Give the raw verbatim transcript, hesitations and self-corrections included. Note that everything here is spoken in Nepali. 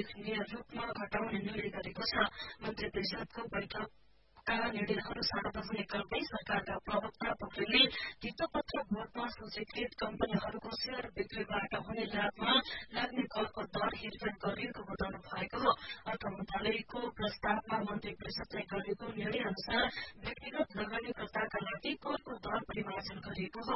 देखिने रूपमा घटाउने निर्णय गरेको छ। मन्त्री परिषदको बैठक का निर्णयहरू सार्वजनिक गर्दै सरकारका प्रवक्ता पोखरेलले धितोपत्र बोर्डमा सूचीकृत कम्पनीहरूको शेयर बिक्रीबाट हुने लाभमा लाग्ने करको दर हेरफेर गरिएको बताउनु भएको हो। अर्थ मन्त्रालयको प्रस्तावमा मन्त्री परिषदले गरेको निर्णय अनुसार व्यक्तिगत लगानीकर्ताका लागि करको दर परिमार्जन गरिएको हो।